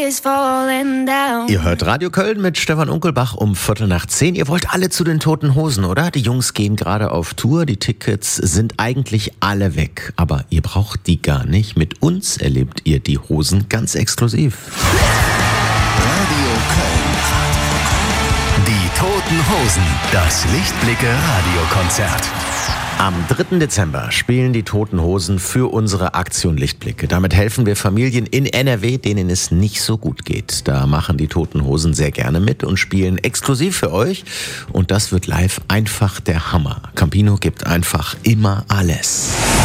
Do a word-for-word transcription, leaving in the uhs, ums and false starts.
is falling down. Ihr hört Radio Köln mit Stefan Unkelbach um Viertel nach zehn. Ihr wollt alle zu den Toten Hosen, oder? Die Jungs gehen gerade auf Tour. Die Tickets sind eigentlich alle weg. Aber ihr braucht die gar nicht. Mit uns erlebt ihr die Hosen ganz exklusiv. Radio Köln. Die Toten Hosen. Das Lichtblicke-Radiokonzert. Am dritten Dezember spielen die Toten Hosen für unsere Aktion Lichtblicke. Damit helfen wir Familien in N R W, denen es nicht so gut geht. Da machen die Toten Hosen sehr gerne mit und spielen exklusiv für euch. Und das wird live einfach der Hammer. Campino gibt einfach immer alles.